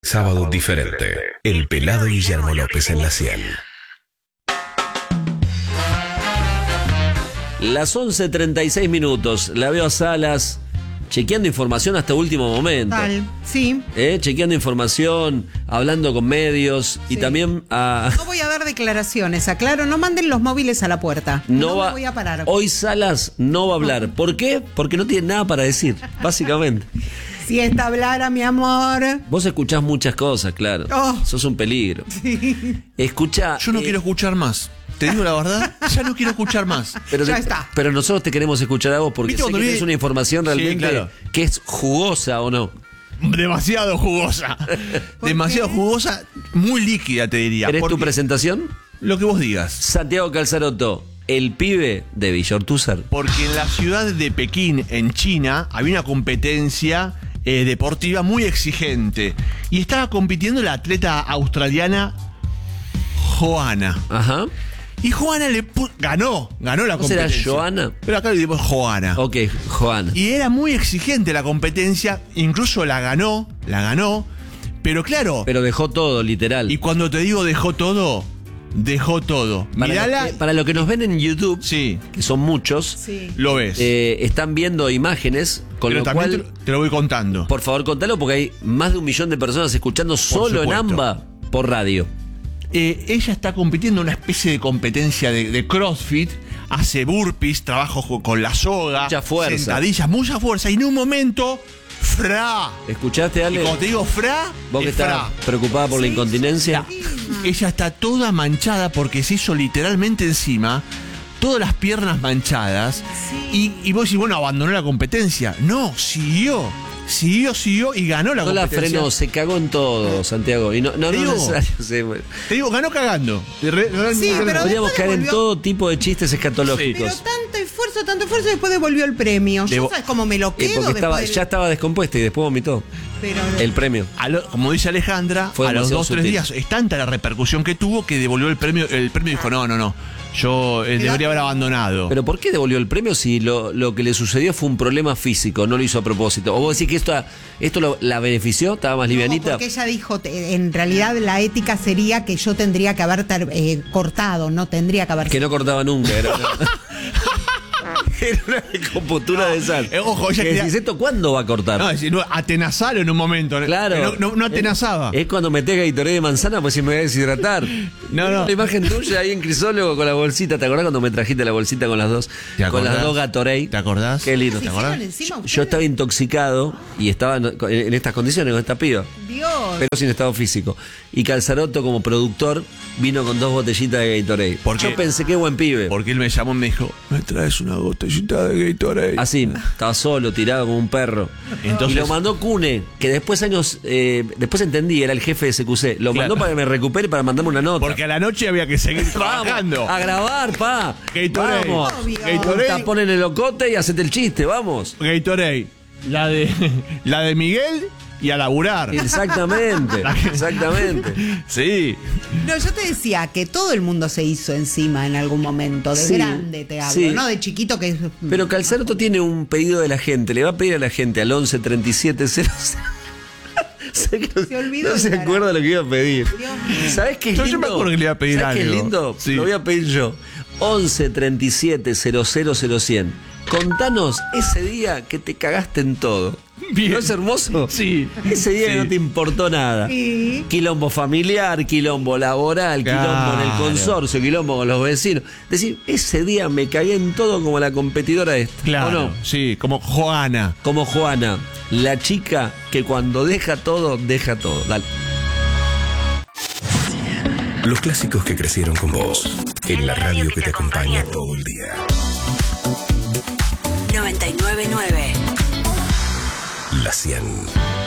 Sábado diferente. El pelado Guillermo López en la 100. Las 11:36 minutos. La veo a Salas chequeando información hasta último momento. Sí. Chequeando información, hablando con medios y también a... No voy a dar declaraciones, aclaro, no manden los móviles a la puerta. No me voy a parar. Hoy Salas no va a hablar. ¿Por qué? Porque no tiene nada para decir, básicamente. Si esta hablara, mi amor. Vos escuchás muchas cosas, claro. Sos un peligro. Sí. Escucha. Yo no quiero escuchar más. Te digo la verdad, ya no quiero escuchar más. Pero ya está. Pero nosotros te queremos escuchar a vos porque sé que tenés una información realmente que es jugosa o no. Demasiado jugosa. Demasiado jugosa, muy líquida, te diría. ¿Eres tu presentación? Lo que vos digas. Santiago Calzaroto, el pibe de Villa Ortúzar. Porque en la ciudad de Pekín, en China, había una competencia deportiva muy exigente. Y estaba compitiendo la atleta australiana Johanna. Ajá. Y Johanna ganó la competencia. ¿Será Johanna? Pero acá le dimos Johanna. Ok, Johanna. Y era muy exigente la competencia, incluso la ganó, pero claro. Pero dejó todo, literal. Y cuando te digo dejó todo. Para lo que nos ven en YouTube, sí, que son muchos, lo ves. Están viendo imágenes, con pero lo también cual te lo voy contando. Por favor, contalo porque hay más de 1 millón de personas escuchando solo en AMBA por radio. Ella está compitiendo en una especie de competencia de CrossFit, hace burpees, trabajo con la soga, mucha fuerza, sentadillas, mucha fuerza, y en un momento, ¡fra! ¿Escuchaste, Ale? Y cuando te digo fra, vos que estás preocupada por la incontinencia. Ella está toda manchada porque se hizo literalmente encima, todas las piernas manchadas, y vos decís, bueno, abandonó la competencia. No, siguió y ganó la competencia. No la frenó, se cagó en todo, Santiago. Y no es necesario. Te digo, ganó cagando. Sí, pero podríamos caer en todo tipo de chistes escatológicos. Sí. Pero tanto esfuerzo y después devolvió el premio. ¿Yo sabes cómo me lo quedo? Porque ya estaba descompuesta y después vomitó. Pero el premio. Como dice Alejandra, a los 2 o 3 días es tanta la repercusión que tuvo que devolvió el premio. El premio dijo, no. Yo debería haber abandonado. ¿Pero por qué devolvió el premio si lo que le sucedió fue un problema físico, no lo hizo a propósito? ¿O vos decís que esto la benefició? ¿Estaba más livianita? Porque ella dijo, en realidad la ética sería que yo tendría que haber cortado, no tendría que haber... Que no cortaba nunca, era una compostura de sal. Ojo, ella decís, ¿esto cuándo va a cortar? No, atenazalo en un momento. Claro. No atenazaba. Es cuando metés Gatorade de manzana, pues si me voy a deshidratar. No. La imagen tuya ahí en Crisólogo con la bolsita. ¿Te acordás cuando me trajiste la bolsita con las dos? Con las dos Gatorade. ¿Te acordás? Qué lindo. ¿Te acordás? Yo estaba intoxicado y estaba en estas condiciones con esta piba. Dios. Pero sin estado físico. Y Calzaroto, como productor, vino con 2 botellitas de Gatorade. Yo pensé, qué buen pibe. Porque él me llamó y me dijo, ¿me traes una botellita de Gatorade? Así, estaba solo, tirado como un perro. Entonces, y lo mandó Cune, que después después entendí, era el jefe de SQC. Lo mandó para que me recupere, para mandarme una nota. Porque a la noche había que seguir trabajando. Vamos, a grabar, pa. Gatorade. Vamos. Gatorade. Tapón en el locote y hacete el chiste, vamos. Gatorade. La de Miguel y a laburar. Exactamente. Sí. No, yo te decía que todo el mundo se hizo encima en algún momento. De grande te hablo, no de chiquito que... Pero Calzaroto tiene un pedido de la gente. Le va a pedir a la gente al 11 37 00. No se acuerda lo que iba a pedir. ¿Sabes qué es lindo? Yo me acuerdo que le iba a pedir algo. ¿Sabes qué es lindo? Sí. Lo voy a pedir yo. 11 37 00 0100. Contanos ese día que te cagaste en todo. Bien. ¿No es hermoso? Sí. Ese día que no te importó nada. Sí. Quilombo familiar, quilombo laboral, quilombo en el consorcio, quilombo con los vecinos. Decir, ese día me cagué en todo como la competidora esta. Claro. ¿O no? Sí, como Johanna. Como Johanna, la chica que cuando deja todo, deja todo. Dale. Los clásicos que crecieron con vos. En la radio que te acompaña todo el día. 99.9 La 100.